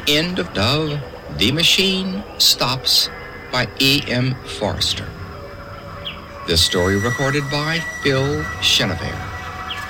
End of The Machine Stops by E.M. Forrester. This story recorded by Phil Chenevert.